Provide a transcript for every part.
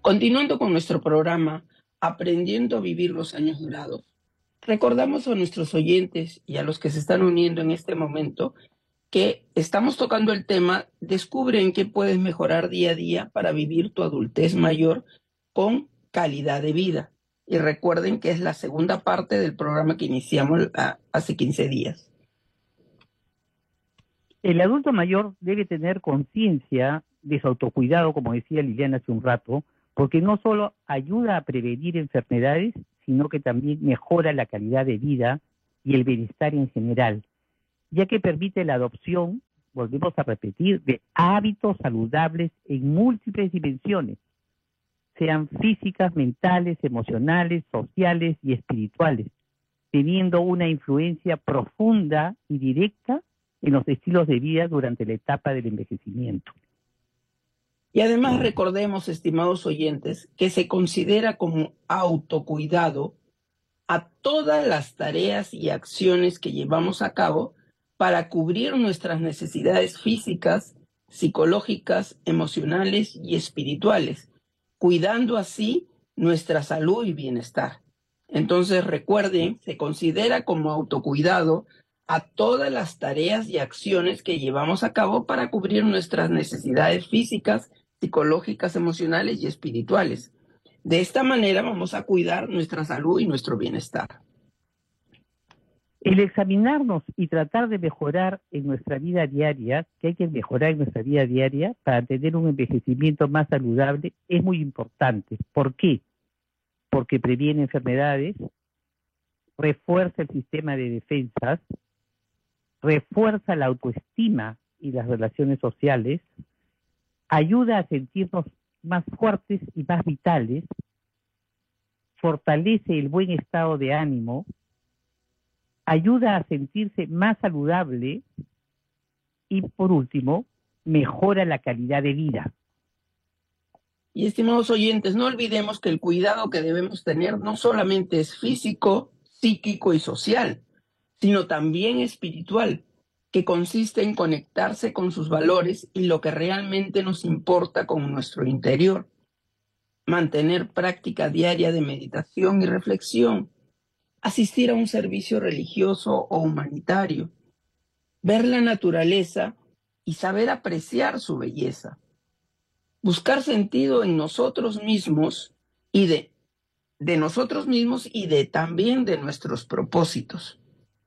Continuando con nuestro programa, Aprendiendo a vivir los años dorados, recordamos a nuestros oyentes y a los que se están uniendo en este momento que estamos tocando el tema Descubre en qué puedes mejorar día a día para vivir tu adultez mayor con calidad de vida. Y recuerden que es la segunda parte del programa que iniciamos hace 15 días. El adulto mayor debe tener conciencia de su autocuidado, como decía Liliana hace un rato, porque no solo ayuda a prevenir enfermedades, sino que también mejora la calidad de vida y el bienestar en general, ya que permite la adopción, volvemos a repetir, de hábitos saludables en múltiples dimensiones, sean físicas, mentales, emocionales, sociales y espirituales, teniendo una influencia profunda y directa en los estilos de vida durante la etapa del envejecimiento. Y además recordemos, estimados oyentes, que se considera como autocuidado a todas las tareas y acciones que llevamos a cabo para cubrir nuestras necesidades físicas, psicológicas, emocionales y espirituales, cuidando así nuestra salud y bienestar. Entonces recuerden, se considera como autocuidado a todas las tareas y acciones que llevamos a cabo para cubrir nuestras necesidades físicas, psicológicas, emocionales y espirituales. De esta manera vamos a cuidar nuestra salud y nuestro bienestar. El examinarnos y tratar de mejorar en nuestra vida diaria, que hay que mejorar en nuestra vida diaria para tener un envejecimiento más saludable, es muy importante. ¿Por qué? Porque previene enfermedades, refuerza el sistema de defensas, refuerza la autoestima y las relaciones sociales, ayuda a sentirnos más fuertes y más vitales, fortalece el buen estado de ánimo, ayuda a sentirse más saludable y, por último, mejora la calidad de vida. Y estimados oyentes, no olvidemos que el cuidado que debemos tener no solamente es físico, psíquico y social, sino también espiritual, que consiste en conectarse con sus valores y lo que realmente nos importa con nuestro interior. Mantener práctica diaria de meditación y reflexión, asistir a un servicio religioso o humanitario, ver la naturaleza y saber apreciar su belleza, buscar sentido en nosotros mismos y de nosotros mismos y también de nuestros propósitos.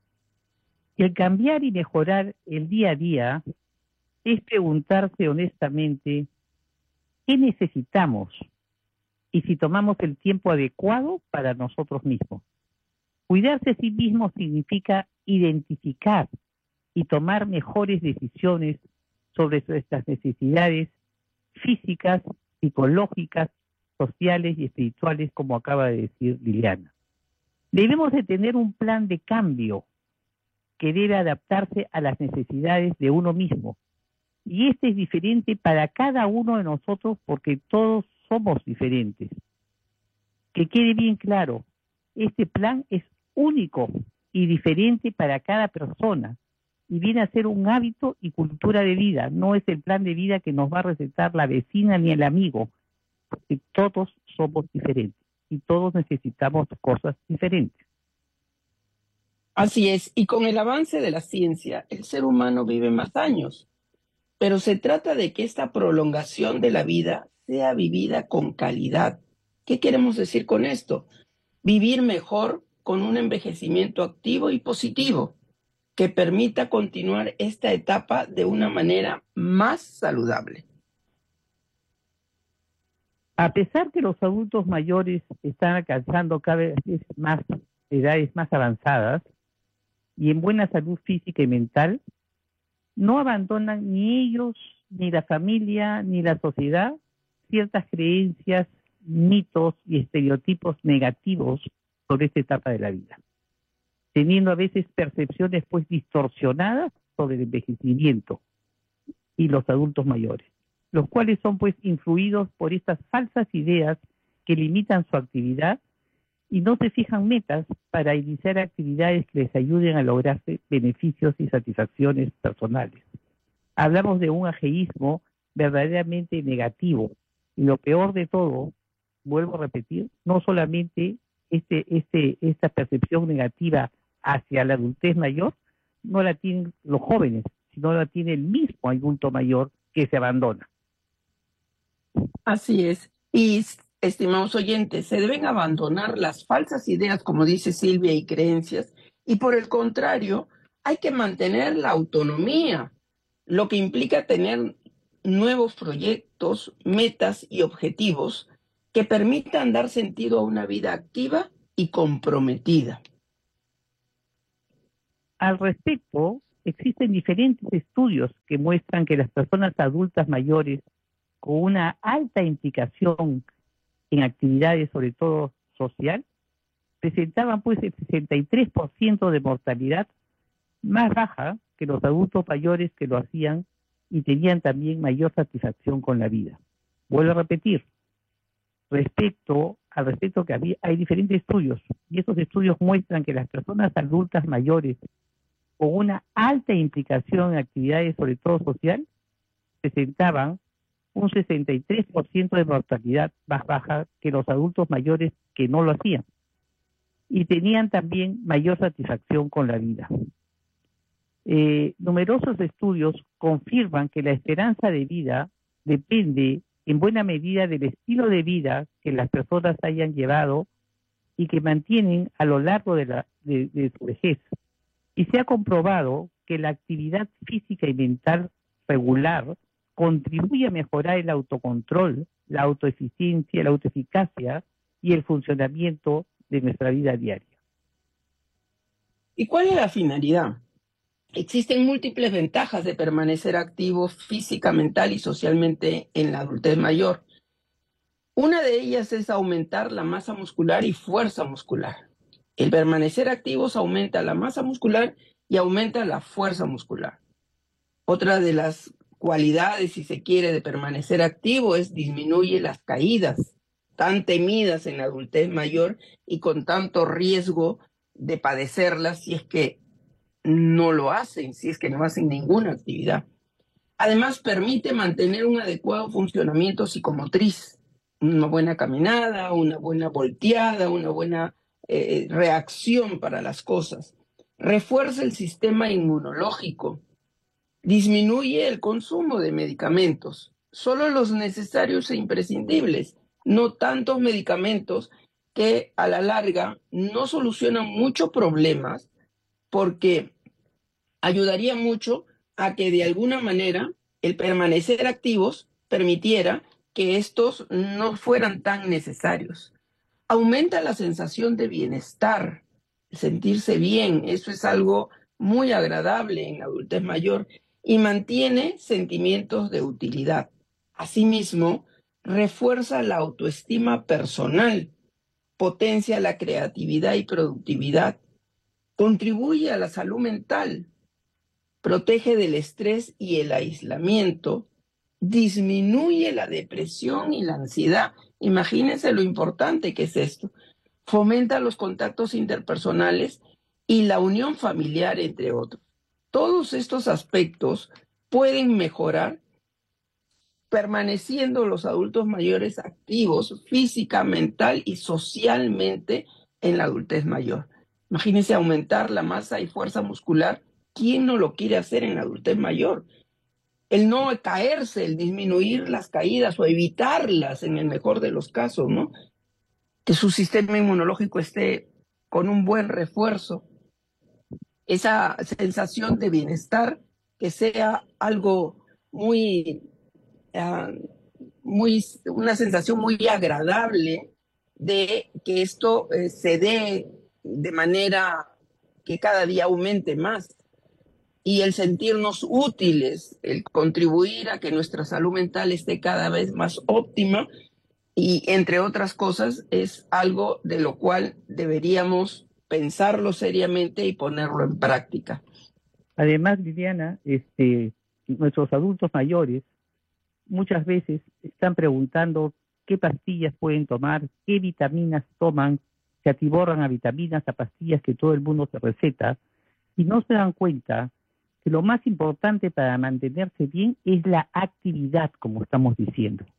El cambiar y mejorar el día a día es preguntarse honestamente qué necesitamos y si tomamos el tiempo adecuado para nosotros mismos. Cuidarse a sí mismo significa identificar y tomar mejores decisiones sobre nuestras necesidades físicas, psicológicas, sociales y espirituales, como acaba de decir Liliana. Debemos de tener un plan de cambio que debe adaptarse a las necesidades de uno mismo. Y este es diferente para cada uno de nosotros porque todos somos diferentes. Que quede bien claro, este plan es único y diferente para cada persona y viene a ser un hábito y cultura de vida. No es el plan de vida que nos va a recetar la vecina ni el amigo, porque todos somos diferentes y todos necesitamos cosas diferentes. Así es, y con el avance de la ciencia, el ser humano vive más años, pero se trata de que esta prolongación de la vida sea vivida con calidad. ¿Qué queremos decir con esto? Vivir mejor con un envejecimiento activo y positivo que permita continuar esta etapa de una manera más saludable. A pesar que los adultos mayores están alcanzando cada vez más edades más avanzadas y en buena salud física y mental, no abandonan ni ellos, ni la familia, ni la sociedad ciertas creencias, mitos y estereotipos negativos sobre esta etapa de la vida, teniendo a veces percepciones pues distorsionadas sobre el envejecimiento y los adultos mayores, los cuales son pues influidos por estas falsas ideas que limitan su actividad y no se fijan metas para iniciar actividades que les ayuden a lograrse beneficios y satisfacciones personales. Hablamos de un ajeísmo verdaderamente negativo y lo peor de todo vuelvo a repetir, no solamente esta percepción negativa hacia la adultez mayor, no la tienen los jóvenes, sino la tiene el mismo adulto mayor que se abandona. Así es. Y, estimados oyentes, se deben abandonar las falsas ideas, como dice Silvia, y creencias, y por el contrario, hay que mantener la autonomía, lo que implica tener nuevos proyectos, metas y objetivos que permitan dar sentido a una vida activa y comprometida. Al respecto, existen diferentes estudios que muestran que las personas adultas mayores con una alta implicación en actividades, sobre todo social, presentaban pues el 63% de mortalidad, más baja que los adultos mayores que lo hacían y tenían también mayor satisfacción con la vida. Vuelvo a repetir, al respecto que hay diferentes estudios, y esos estudios muestran que las personas adultas mayores con una alta implicación en actividades, sobre todo social, presentaban un 63% de mortalidad más baja que los adultos mayores que no lo hacían. Y tenían también mayor satisfacción con la vida. Numerosos estudios confirman que la esperanza de vida depende en buena medida del estilo de vida que las personas hayan llevado y que mantienen a lo largo de su vejez. Y se ha comprobado que la actividad física y mental regular contribuye a mejorar el autocontrol, la autoeficiencia, la autoeficacia y el funcionamiento de nuestra vida diaria. ¿Y cuál es la finalidad? Existen múltiples ventajas de permanecer activo física, mental y socialmente en la adultez mayor. Una de ellas es aumentar la masa muscular y fuerza muscular. El permanecer activos aumenta la masa muscular y aumenta la fuerza muscular. Otra de las cualidades, si se quiere, de permanecer activo es disminuye las caídas tan temidas en la adultez mayor y con tanto riesgo de padecerlas si es que no lo hacen, si es que no hacen ninguna actividad. Además, permite mantener un adecuado funcionamiento psicomotriz, una buena caminada, una buena volteada, una buena reacción para las cosas. Refuerza el sistema inmunológico, disminuye el consumo de medicamentos, solo los necesarios e imprescindibles, no tantos medicamentos que a la larga no solucionan muchos problemas, porque ayudaría mucho a que de alguna manera el permanecer activos permitiera que estos no fueran tan necesarios. Aumenta la sensación de bienestar, sentirse bien, eso es algo muy agradable en la adultez mayor, y mantiene sentimientos de utilidad. Asimismo, refuerza la autoestima personal, potencia la creatividad y productividad, contribuye a la salud mental, protege del estrés y el aislamiento, disminuye la depresión y la ansiedad. Imagínense lo importante que es esto. Fomenta los contactos interpersonales y la unión familiar, entre otros. Todos estos aspectos pueden mejorar permaneciendo los adultos mayores activos física, mental y socialmente en la adultez mayor. Imagínense aumentar la masa y fuerza muscular. ¿Quién no lo quiere hacer en la adultez mayor? El no caerse, el disminuir las caídas o evitarlas en el mejor de los casos, ¿no? Que su sistema inmunológico esté con un buen refuerzo. Esa sensación de bienestar, que sea algo muy, una sensación muy agradable de que esto se dé de manera que cada día aumente más. Y el sentirnos útiles, el contribuir a que nuestra salud mental esté cada vez más óptima y, entre otras cosas, es algo de lo cual deberíamos pensarlo seriamente y ponerlo en práctica. Además, Liliana, nuestros adultos mayores muchas veces están preguntando qué pastillas pueden tomar, qué vitaminas toman, se atiborran a vitaminas, a pastillas que todo el mundo se receta, y no se dan cuenta que lo más importante para mantenerse bien es la actividad, como estamos diciendo.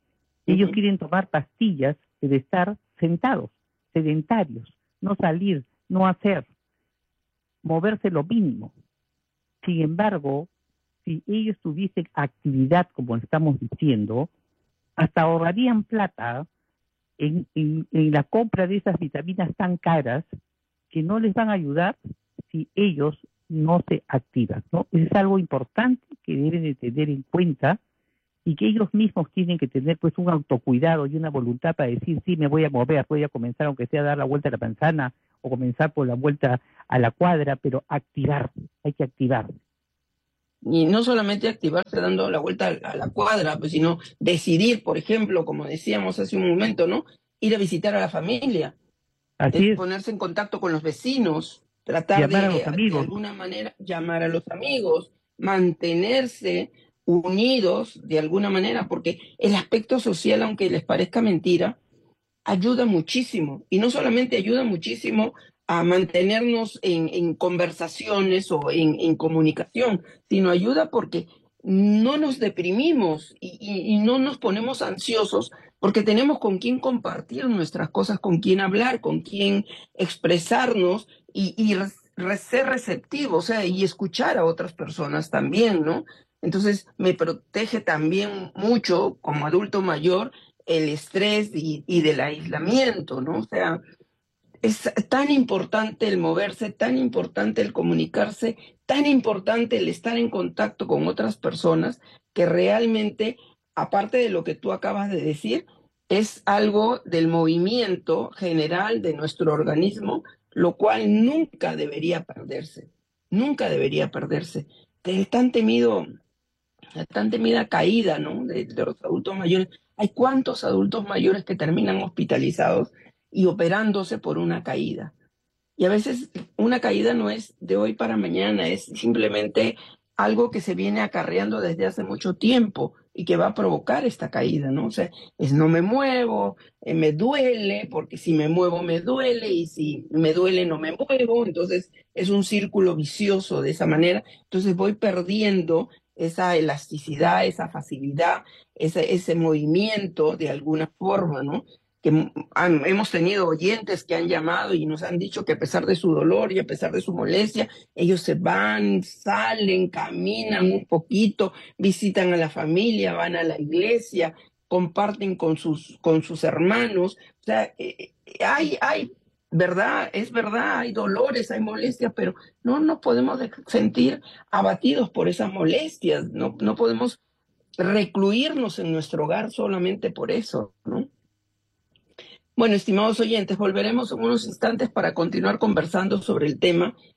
Ellos quieren tomar pastillas de estar sentados, sedentarios, no salir, no hacer, moverse lo mínimo. Sin embargo, si ellos tuviesen actividad, como estamos diciendo, hasta ahorrarían plata en la compra de esas vitaminas tan caras que no les van a ayudar si ellos no se activan, ¿no? Es algo importante que deben de tener en cuenta y que ellos mismos tienen que tener pues un autocuidado y una voluntad para decir, sí, me voy a mover, voy a comenzar aunque sea a dar la vuelta a la manzana o comenzar por la vuelta a la cuadra, pero activar, hay que activar. Y no solamente activarse dando la vuelta a la cuadra, pues, sino decidir, por ejemplo, como decíamos hace un momento, ¿no? Ir a visitar a la familia, Así es, ponerse en contacto con los vecinos, tratar llamar a los de amigos. alguna manera llamar a los amigos, mantenerse unidos de alguna manera, porque el aspecto social, aunque les parezca mentira, ayuda muchísimo. Y no solamente ayuda muchísimo a mantenernos en conversaciones o en comunicación, sino ayuda porque no nos deprimimos y no nos ponemos ansiosos porque tenemos con quién compartir nuestras cosas, con quién hablar, con quién expresarnos ser receptivo, o sea, y escuchar a otras personas también, ¿no? Entonces me protege también mucho como adulto mayor el estrés y del aislamiento, ¿no? O sea, es tan importante el moverse, tan importante el comunicarse, tan importante el estar en contacto con otras personas, que realmente, aparte de lo que tú acabas de decir, es algo del movimiento general de nuestro organismo, lo cual nunca debería perderse. El la tan temida caída, ¿no? De los adultos mayores. Hay cuántos adultos mayores que terminan hospitalizados y operándose por una caída. Y a veces una caída no es de hoy para mañana, es simplemente algo que se viene acarreando desde hace mucho tiempo y que va a provocar esta caída, ¿no? O sea, es no me muevo, me duele, porque si me muevo me duele y si me duele no me muevo, entonces es un círculo vicioso de esa manera, entonces voy perdiendo esa elasticidad, esa facilidad, ese movimiento de alguna forma, ¿no? Que hemos tenido oyentes que han llamado y nos han dicho que a pesar de su dolor y a pesar de su molestia, ellos se van, salen, caminan un poquito, visitan a la familia, van a la iglesia, comparten con sus hermanos. O sea, verdad, es verdad, hay dolores, hay molestias, pero no nos podemos sentir abatidos por esas molestias, no podemos recluirnos en nuestro hogar solamente por eso, ¿no? Bueno, estimados oyentes, volveremos en unos instantes para continuar conversando sobre el tema